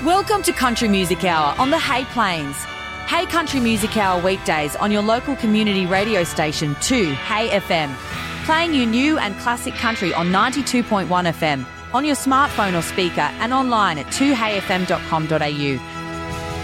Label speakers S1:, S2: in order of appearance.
S1: Welcome to Country Music Hour on the Hay Plains. Hay Country Music Hour weekdays on your local community radio station 2 Hay FM. Playing you new and classic country on 92.1 FM, on your smartphone or speaker and online at 2hayfm.com.au.